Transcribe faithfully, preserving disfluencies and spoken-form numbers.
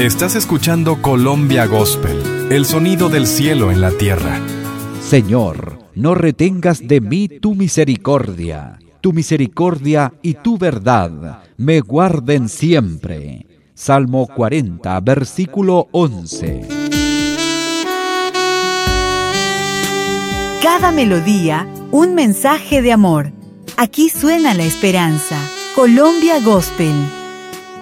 Estás escuchando Colombia Gospel, el sonido del cielo en la tierra. Señor, no retengas de mí tu misericordia. Tu misericordia y tu verdad me guarden siempre. Salmo cuarenta, versículo once. Cada melodía, un mensaje de amor. Aquí suena la esperanza. Colombia Gospel.